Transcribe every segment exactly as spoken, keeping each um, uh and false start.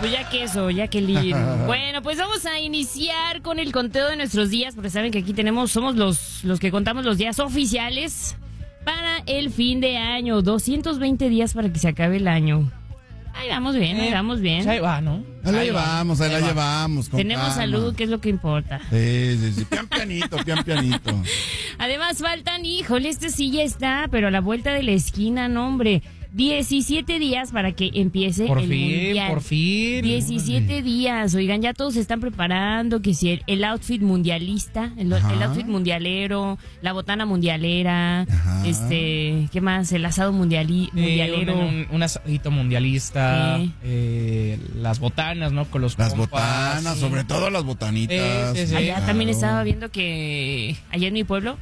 pues ya que eso, ya que lindo. Bueno, pues vamos a iniciar con el conteo de nuestros días, porque saben que aquí tenemos, somos los, los que contamos los días oficiales para el fin de año. doscientos veinte días para que se acabe el año. Ahí vamos bien, ahí vamos bien. Ahí va, ¿no? Ahí la llevamos, ahí la llevamos. Con Tenemos calma. salud, que es lo que importa. Sí, sí, sí. Pian pianito, pian pianito. Además faltan, híjole, este sí ya está, pero a la vuelta de la esquina, no, hombre. diecisiete días para que empiece Por el fin, mundial. por fin. diecisiete días, oigan, ya todos se están preparando, que si el, el outfit mundialista, el, el outfit mundialero, la botana mundialera, Ajá. este, ¿qué más? El asado mundiali, mundialero. Eh, un, un, un asadito mundialista, Sí. eh, las botanas, ¿no? Con los Las compas. botanas, Sí. sobre todo las botanitas. Sí, sí, sí. Allá Claro. también estaba viendo que allá en mi pueblo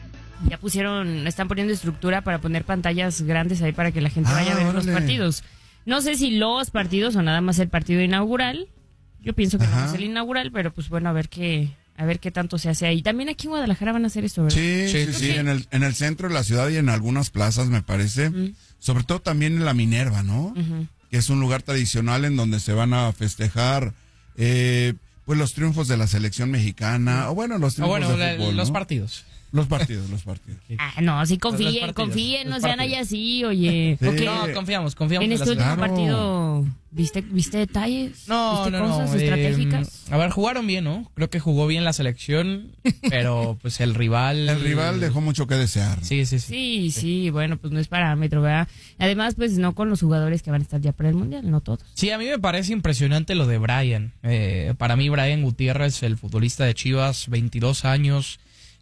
ya pusieron, están poniendo estructura para poner pantallas grandes ahí para que la gente Ah, vaya a ver los órale. partidos. No sé si los partidos o nada más el partido inaugural. Yo pienso que Ajá. nada más el inaugural, pero pues bueno, a ver qué, a ver qué tanto se hace ahí. También aquí en Guadalajara van a hacer esto, ¿verdad? Sí, sí, Sí, sí, sí. En, el, en el centro de la ciudad y en algunas plazas, me parece. Mm. Sobre todo también en la Minerva, ¿no? Ujú. Que es un lugar tradicional en donde se van a festejar eh, pues los triunfos de la selección mexicana. O bueno, los Ah, triunfos bueno, de la- fútbol, los ¿no? partidos. Los partidos, los partidos. Ah, no, sí Los confíen, partidos, confíen, no los sean partidos. ahí así, oye. Sí. Ok. No, confiamos, confiamos En la este último selección. Claro. partido, ¿viste, viste detalles? No, ¿Viste no, cosas no. eh, estratégicas? a ver, jugaron bien, ¿no? Creo que jugó bien la selección, pero pues el rival... El rival dejó mucho que desear. Sí, sí, sí. Sí, sí, bueno, pues no es parámetro, ¿verdad? Además, pues no con los jugadores que van a estar ya para el Mundial, no todos. Sí, a mí me parece impresionante lo de Brian. Eh, para mí, Brian Gutiérrez, el futbolista de Chivas, veintidós años,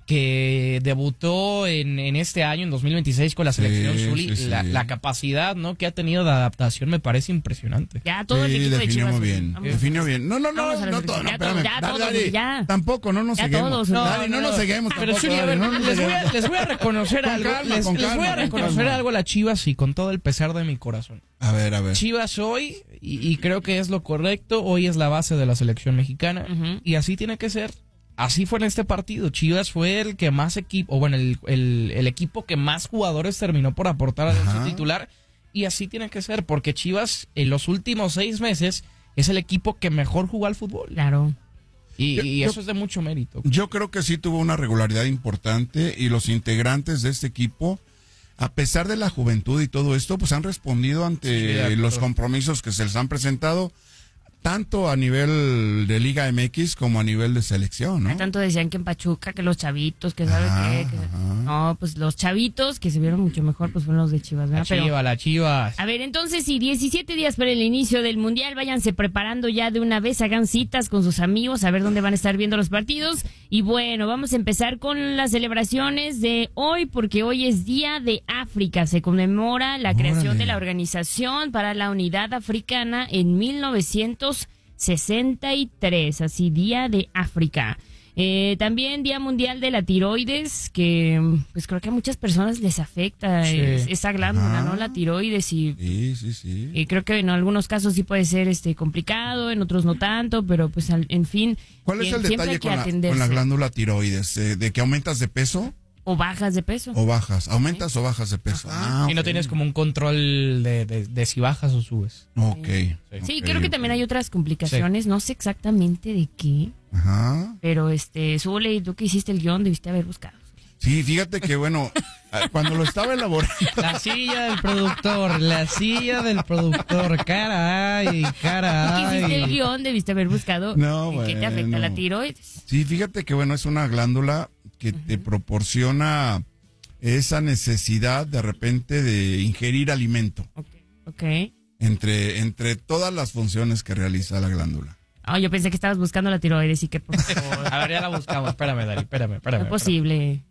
que debutó en, en este año, en dos mil veintiséis, con la selección Sí, Zuli. sí, sí. La, la capacidad, ¿no?, que ha tenido de adaptación me parece impresionante. Ya todo el Sí, equipo de definió Chivas. muy bien. Vamos. Definió bien. No, no, no, Vamos a la no, selección. todo, no, Ya espérame. todos, ya Dale, todos, dale. ya. Tampoco, no nos Ya seguimos. todos. No, No, Dale, no, no, nos no. seguimos Pero tampoco. Zuli, a ver, dale, no nos les, voy a, seguimos. les voy a reconocer Con algo. calma, les, con les voy a calma, con reconocer calma. algo a las Chivas y con todo el pesar de mi corazón. A ver, a ver. Chivas hoy, y, y creo que es lo correcto, hoy es la base de la selección mexicana, Ujú. y así tiene que ser. Así fue en este partido. Chivas fue el que más equipo, o bueno, el, el, el equipo que más jugadores terminó por aportar a Ajá. su titular, y así tiene que ser, porque Chivas en los últimos seis meses es el equipo que mejor jugó al fútbol. Claro. Y, Yo- y yo- eso es de mucho mérito. Yo creo que sí tuvo una regularidad importante y los integrantes de este equipo, a pesar de la juventud y todo esto, pues han respondido Sí, de ante acuerdo. los compromisos que se les han presentado, tanto a nivel de Liga M X como a nivel de selección, ¿no? Tanto decían que en Pachuca, que los chavitos, que sabe Ajá, qué. que- ajá. No, pues los chavitos que se vieron mucho mejor, pues fueron los de Chivas, La ¿verdad? Pero, Chivas, la Chivas. a ver, entonces, sí, diecisiete días para el inicio del Mundial, váyanse preparando ya de una vez, hagan citas con sus amigos, a ver dónde van a estar viendo los partidos. Y bueno, vamos a empezar con las celebraciones de hoy, porque hoy es Día de África. Se conmemora la creación Órale. de la Organización para la Unidad Africana en mil novecientos sesenta y tres, así, Día de África. Eh, también Día Mundial de la Tiroides, que pues creo que a muchas personas les afecta Sí. es- esa glándula, Ajá. ¿no? La tiroides y, Sí, sí, sí. y creo que en algunos casos sí puede ser este complicado, en otros no tanto, pero pues al- en fin. ¿Cuál es bien, el siempre detalle hay que con la, atenderse. con la glándula tiroides? Eh, ¿De que aumentas de peso O bajas de peso. o bajas? ¿Aumentas o bajas de peso? Ah, Y no ok. tienes como un control de, de, de si bajas o subes. Ok. Sí, ok, creo que ok. también hay otras complicaciones, no sé exactamente de qué, Ajá. pero este, Zule, tú que hiciste el guión debiste haber buscado. Sí, fíjate que bueno, ah, cuando lo estaba elaborando, La silla del productor, la silla del productor, caray, Tú que hiciste el caray. guión debiste haber buscado No, en qué te afecta bueno. la tiroides. sí, fíjate que bueno, es una glándula que te proporciona esa necesidad de repente de ingerir alimento Ok. Ok. entre, entre todas las funciones que realiza la glándula. Ah, yo pensé que estabas buscando la tiroides y que por favor, A ver, ya la buscamos. Espérame, Dari, espérame, espérame. no es posible.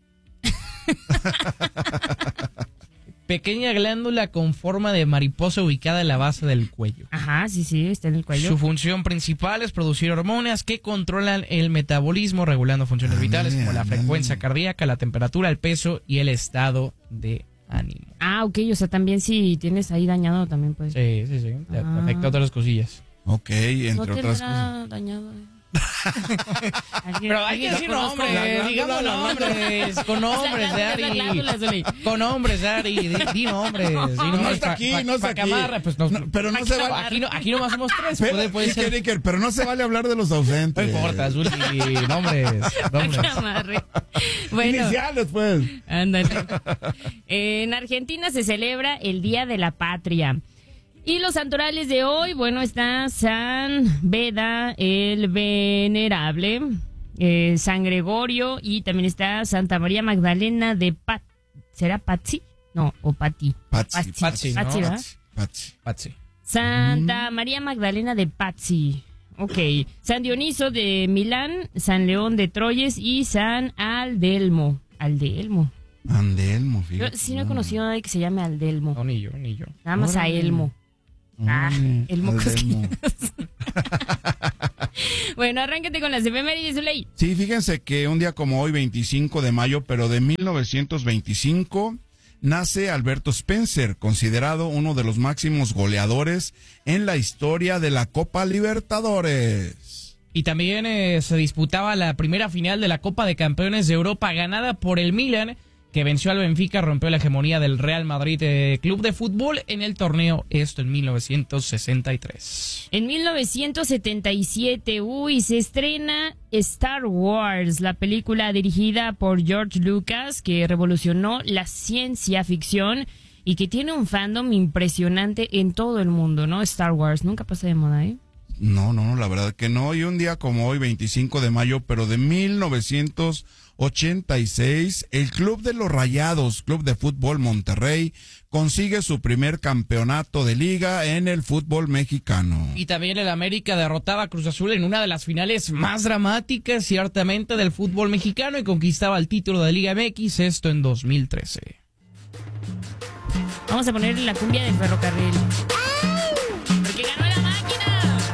Pequeña glándula con forma de mariposa ubicada en la base del cuello. Ajá, sí, sí, está en el cuello. Su función principal es producir hormonas que controlan el metabolismo, regulando funciones Ándale, vitales como la ándale. frecuencia cardíaca, la temperatura, el peso y el estado de ánimo. Ah, ok, o sea, también si tienes ahí dañado también puedes. Sí, sí, sí. Te Ah. afecta a otras cosillas. Ok, entre no otras tendrá cosas. dañado. eh. Pero hay que decir nombres, digamos nombres, con nombres, Dari. Con nombres, Dari, di, di nombres. Di nombres no está pa, aquí, pa, no está pa aquí. Camarra, pues no, no, pero no se vale. Aquí no, aquí nomás somos tres. Pero, puede, puede Iker, ser. Iker, pero no se vale hablar de los ausentes. No importa, Zuli, nombres, nombres. Bueno, iniciales, pues. Ándale. En Argentina se celebra el Día de la Patria. Y los santorales de hoy, bueno, está San Beda el Venerable, eh, San Gregorio, y también está Santa María Magdalena de Pat. ¿Será Patsi? No, o Pati. Patsi. Patsi, ¿no? Patsi, ¿verdad? Patsi. Patsi. Santa María Magdalena de Pazzi. Ok. San Dioniso de Milán, San León de Troyes y San Aldelmo. Aldelmo. Andelmo, Yo fíjate. sí no he conocido a nadie que se llame Aldelmo. No, ni yo, ni yo. Nada más a Órale. Elmo. Ah, Órale, Elmo Andelmo. Cosquillas. Bueno, arráncate con las efemérides, Zuley. Sí, fíjense que un día como hoy, veinticinco de mayo, pero de mil novecientos veinticinco, nace Alberto Spencer, considerado uno de los máximos goleadores en la historia de la Copa Libertadores. Y también eh, se disputaba la primera final de la Copa de Campeones de Europa, ganada por el Milan, que venció al Benfica, rompió la hegemonía del Real Madrid eh, Club de Fútbol en el torneo, esto en mil novecientos sesenta y tres. En mil novecientos setenta y siete, uy, se estrena Star Wars, la película dirigida por George Lucas, que revolucionó la ciencia ficción y que tiene un fandom impresionante en todo el mundo, ¿no? Star Wars, nunca pasa de moda, ¿eh? No, no, la verdad que no. Y un día como hoy, veinticinco de mayo, pero de mil novecientos ochenta y seis, el Club de los Rayados, Club de Fútbol Monterrey, consigue su primer campeonato de liga en el fútbol mexicano. Y también el América derrotaba a Cruz Azul en una de las finales más dramáticas, ciertamente, del fútbol mexicano y conquistaba el título de Liga M X, esto en dos mil trece. Vamos a ponerle la cumbia del ferrocarril.